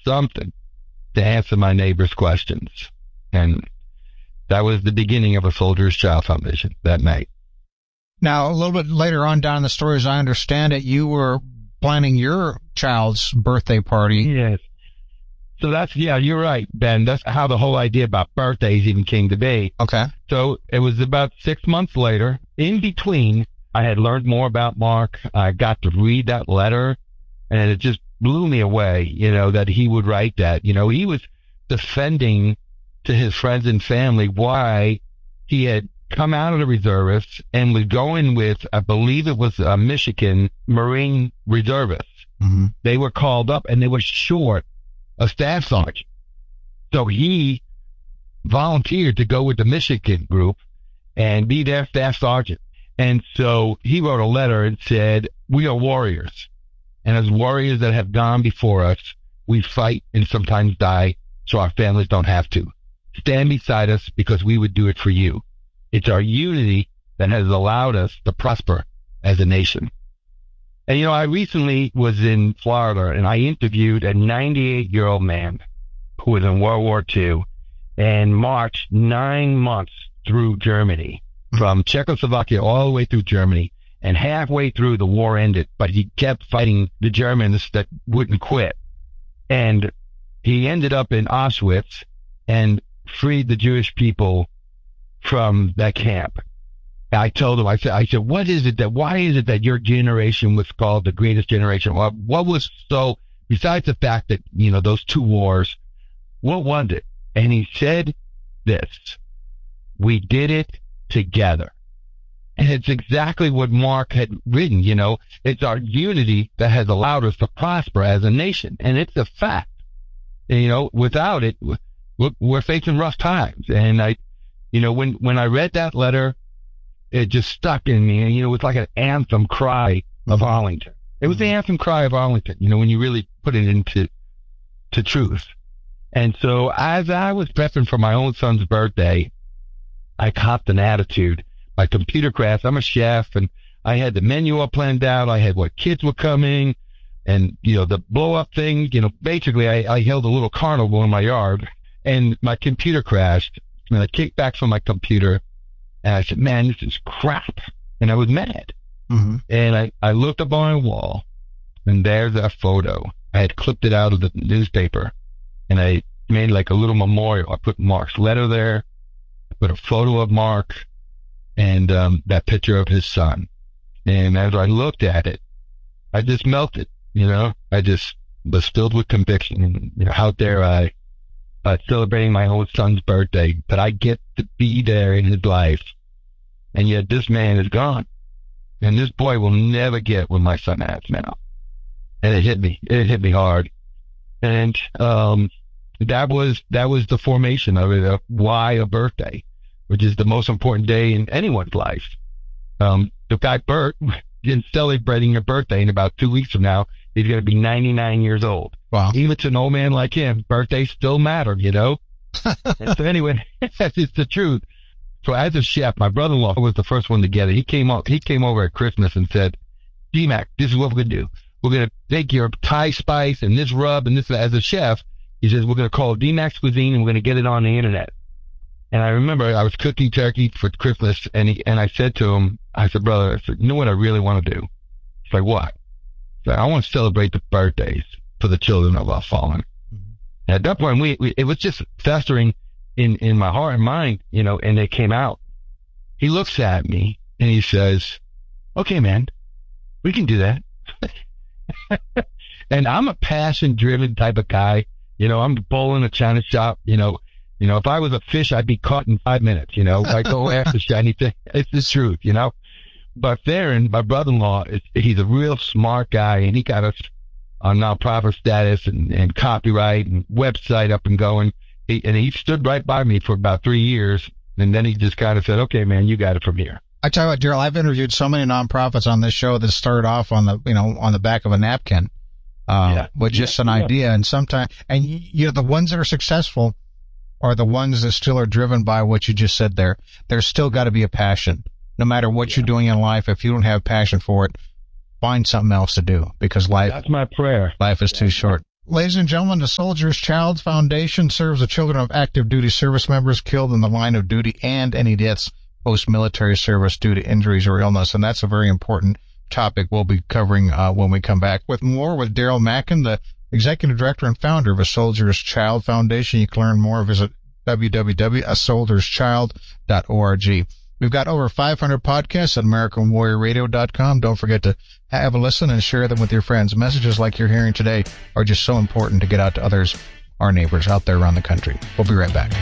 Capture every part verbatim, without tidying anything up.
something to answer my neighbor's questions. And that was the beginning of a Soldier's Child Foundation that night. Now, a little bit later on down in the story, as I understand it, you were planning your child's birthday party. Yes. So that's, yeah, you're right, Ben. That's how the whole idea about birthdays even came to be. Okay. So it was about six months later. In between, I had learned more about Mark. I got to read that letter, and it just blew me away, you know, that he would write that. You know, he was defending to his friends and family why he had come out of the reservists and was going with, I believe it was a Michigan Marine reservists. Mm-hmm. They were called up and they were short a staff sergeant. So he volunteered to go with the Michigan group and be their staff sergeant. And so he wrote a letter and said, we are warriors. And as warriors that have gone before us, we fight and sometimes die so our families don't have to. Stand beside us because we would do it for you. It's our unity that has allowed us to prosper as a nation. And, you know, I recently was in Florida and I interviewed a ninety-eight-year-old man who was in World War Two and marched nine months through Germany, from Czechoslovakia all the way through Germany. And halfway through, the war ended, but he kept fighting the Germans that wouldn't quit. And he ended up in Auschwitz and freed the Jewish people from that camp. I told him, I said, I said, what is it that, why is it that your generation was called the greatest generation? What, what was so, besides the fact that, you know, those two wars, what was it? And he said this, we did it together. And it's exactly what Mark had written, you know, it's our unity that has allowed us to prosper as a nation. And it's a fact. And, you know, without it, we're, we're facing rough times. And I, you know, when, when I read that letter, it just stuck in me. And, you know, it's like an anthem cry of Arlington. It was the anthem cry of Arlington, you know, when you really put it into, to truth. And so as I was prepping for my own son's birthday, I copped an attitude. My computer crafts, I'm a chef, and I had the menu all planned out. I had what kids were coming, and, you know, the blow-up thing, you know, basically I, I held a little carnival in my yard, and my computer crashed, and I kicked back from my computer, and I said, man, this is crap, and I was mad. Mm-hmm. And I, I looked up on my wall, and there's that photo. I had clipped it out of the newspaper, and I made like a little memorial. I put Mark's letter there, I put a photo of Mark, and um, that picture of his son. And as I looked at it, I just melted, you know. I just was filled with conviction. And, you know, out there, I uh, celebrating my own son's birthday, but I get to be there in his life. And yet this man is gone. And this boy will never get what my son has now. And it hit me. It hit me hard. And um, that was that was the formation of it, of why a birthday, which is the most important day in anyone's life. Um, the guy Bert is celebrating a birthday, and about two weeks from now, he's going to be ninety-nine years old. Wow. Even to an old man like him, birthdays still matter, you know? And so anyway, that's just the truth. So as a chef, my brother-in-law was the first one to get it. He came up, he came over at Christmas and said, D-Mac, this is what we're going to do. We're going to take your Thai spice and this rub and this, as a chef, he says, we're going to call it D-Mac's Cuisine and we're going to get it on the internet. And I remember I was cooking turkey for Christmas, and he, and I said to him, I said, brother, I said, you know what I really want to do? He's like, what? I said, I want to celebrate the birthdays for the children of our fallen. Mm-hmm. And at that point, we, we, it was just festering in, in my heart and mind, you know, and it came out. He looks at me and he says, okay, man, we can do that. And I'm a passion driven type of guy. You know, I'm bowling a china shop, you know, You know, if I was a fish, I'd be caught in five minutes, you know. I go after shiny thing. It's the truth, you know. But Theron, my brother-in-law, is, he's a real smart guy, and he got us on nonprofit status and, and copyright and website up and going. He, and he stood right by me for about three years, and then he just kind of said, okay, man, you got it from here. I tell you what, Daryl, I've interviewed so many nonprofits on this show that started off on the, you know, on the back of a napkin, uh, yeah. with just yeah. an idea. And sometimes, and you know, the ones that are successful are the ones that still are driven by what you just said there. There's still got to be a passion. No matter what yeah. you're doing in life, if you don't have passion for it, find something else to do, because life, that's my prayer. Life is too short. Ladies and gentlemen, the Soldier's Child Foundation serves the children of active duty service members killed in the line of duty and any deaths post-military service due to injuries or illness. And that's a very important topic we'll be covering uh, when we come back. With more with Daryl Mackin, the executive director and founder of a Soldier's Child Foundation. You can learn more. Visit w w w dot a soldiers child dot org. We've got over five hundred podcasts at american warrior radio dot com. Don't forget to have a listen and share them with your friends. Messages like you're hearing today are just so important to get out to others, our neighbors out there around the country. We'll be right back.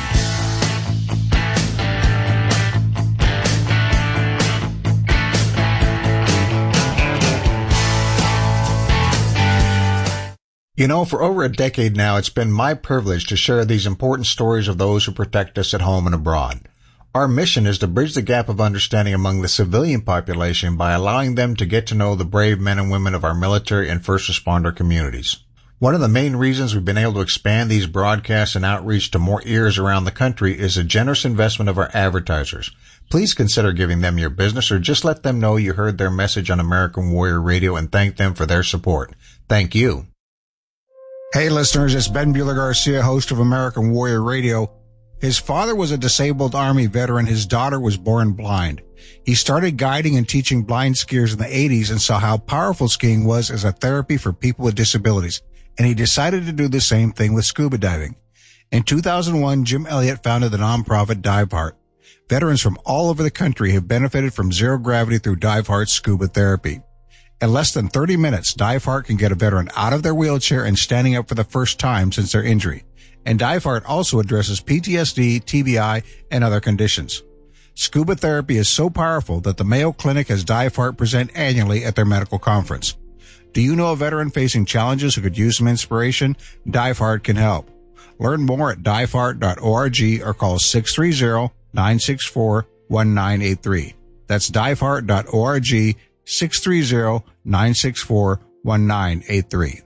You know, for over a decade now, it's been my privilege to share these important stories of those who protect us at home and abroad. Our mission is to bridge the gap of understanding among the civilian population by allowing them to get to know the brave men and women of our military and first responder communities. One of the main reasons we've been able to expand these broadcasts and outreach to more ears around the country is the generous investment of our advertisers. Please consider giving them your business or just let them know you heard their message on American Warrior Radio and thank them for their support. Thank you. Hey listeners, it's Ben Bueller Garcia, host of American Warrior Radio. His father was a disabled Army veteran. His daughter was born blind. He started guiding and teaching blind skiers in the eighties and saw how powerful skiing was as a therapy for people with disabilities. And he decided to do the same thing with scuba diving. In two thousand one, Jim Elliott founded the nonprofit DiveHeart. Veterans from all over the country have benefited from zero gravity through DiveHeart's scuba therapy. In less than thirty minutes, DiveHeart can get a veteran out of their wheelchair and standing up for the first time since their injury. And DiveHeart also addresses P T S D, T B I, and other conditions. Scuba therapy is so powerful that the Mayo Clinic has DiveHeart present annually at their medical conference. Do you know a veteran facing challenges who could use some inspiration? DiveHeart can help. Learn more at dive heart dot org or call six three zero, nine six four, one nine eight three. That's dive heart dot org, six three zero, nine six four, one nine eight three.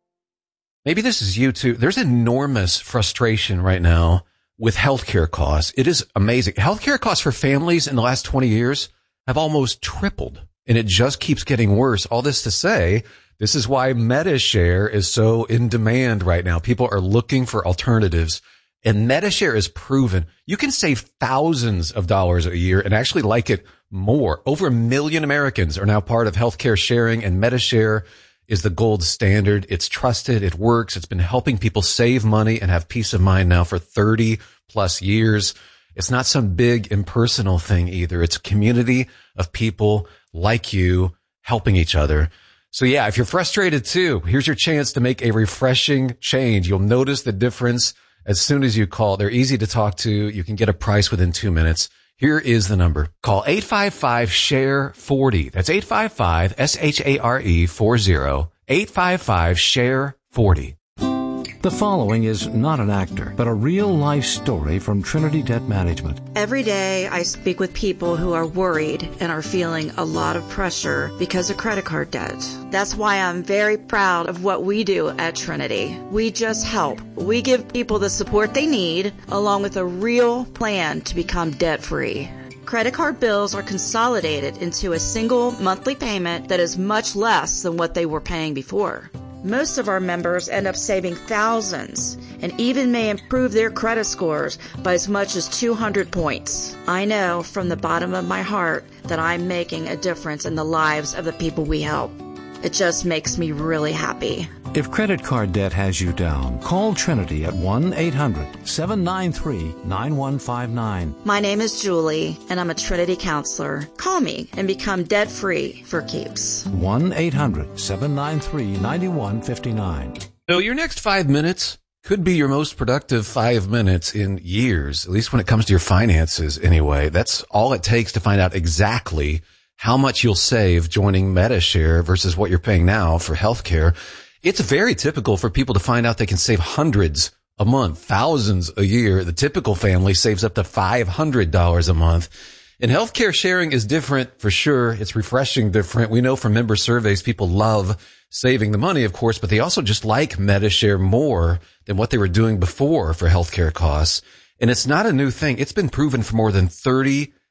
Maybe this is you too. There's enormous frustration right now with healthcare costs. It is amazing. Healthcare costs for families in the last twenty years have almost tripled, and it just keeps getting worse. All this to say, this is why MediShare is so in demand right now. People are looking for alternatives, and MediShare is proven. You can save thousands of dollars a year and actually like it more. Over a million Americans are now part of healthcare sharing, and MediShare is the gold standard. It's trusted. It works. It's been helping people save money and have peace of mind now for thirty plus years. It's not some big impersonal thing either. It's a community of people like you helping each other. So yeah, if you're frustrated too, here's your chance to make a refreshing change. You'll notice the difference as soon as you call. They're easy to talk to. You can get a price within two minutes. Here is the number. Call eight five five, share forty. That's eight five five, S H A R E forty. eight five five, share forty. The following is not an actor, but a real-life story from Trinity Debt Management. Every day I speak with people who are worried and are feeling a lot of pressure because of credit card debt. That's why I'm very proud of what we do at Trinity. We just help. We give people the support they need, along with a real plan to become debt-free. Credit card bills are consolidated into a single monthly payment that is much less than what they were paying before. Most of our members end up saving thousands and even may improve their credit scores by as much as two hundred points. I know from the bottom of my heart that I'm making a difference in the lives of the people we help. It just makes me really happy. If credit card debt has you down, call Trinity at one eight hundred, seven nine three, nine one five nine. My name is Julie, and I'm a Trinity counselor. Call me and become debt-free for keeps. one eight hundred, seven nine three, nine one five nine. So your next five minutes could be your most productive five minutes in years, at least when it comes to your finances anyway. That's all it takes to find out exactly how much you'll save joining MediShare versus what you're paying now for healthcare. It's very typical for people to find out they can save hundreds a month, thousands a year. The typical family saves up to five hundred dollars a month. And healthcare sharing is different for sure. It's refreshing different. We know from member surveys, people love saving the money, of course, but they also just like MediShare more than what they were doing before for healthcare costs. And it's not a new thing. It's been proven for more than thirty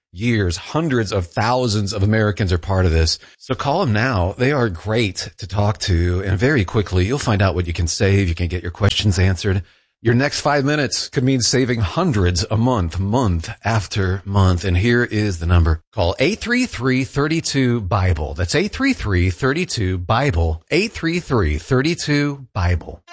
years. Hundreds of thousands of Americans are part of this. So call them now. They are great to talk to, and very quickly you'll find out what you can save. You can get your questions answered. Your next five minutes could mean saving hundreds a month, month after month. And here is the number. Call eight three three, three two, Bible. That's eight three three, three two, Bible. eight three three, three two, Bible.